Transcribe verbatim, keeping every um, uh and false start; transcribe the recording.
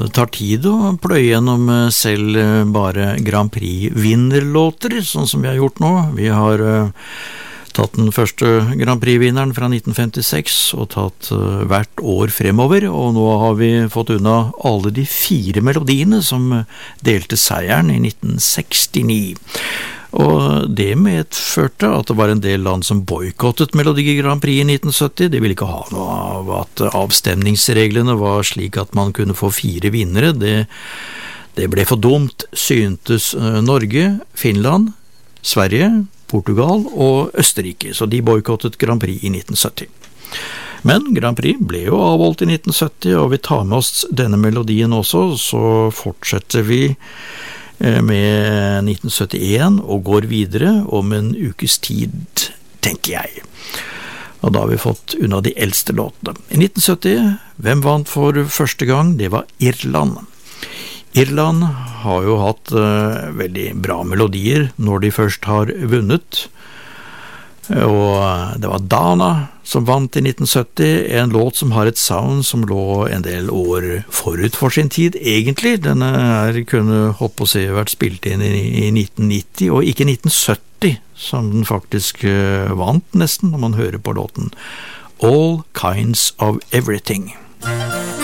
det tar tid å pløye gjennom selv bare Grand Prix-vinnerlåter, sånn som vi har gjort nå. Vi har tatt den første Grand Prix-vinneren fra nitten femtiseks og tatt hvert år fremover, og nå har vi fått unna alle de fire melodiene som delte seieren i nitten sekstini. Og det medførte at det var en del land som boykottet Melodi Grand Prix i nitten sytti. De ville ikke ha noe av at avstemningsreglene var slik at man kunne få fire vinnere. Det, det ble for dumt, syntes Norge, Finland, Sverige, Portugal og Østerrike, så de boykottet Grand Prix i nitten sytti. Men Grand Prix ble jo avholdt i nitten sytti, og vi tar med oss denne melodien også, så fortsetter vi med nitten syttien og går videre om en ukes tid, tenker jeg. Og da har vi fått unna de eldste låtene. I nitten sytti, hvem vant for første gang? Det var Irland. Irland har jo hatt uh, veldig bra melodier når de først har vunnet. Og det var Dana som vant i nitten sytti, en låt som har et sound som lå en del år forut for sin tid, egentlig. Denne her kunne holdt på å si vært spilt inn i, i nitten nitti, og ikke nitten sytti, som den faktisk uh, vant nesten, når man hører på låten. All Kinds of Everything.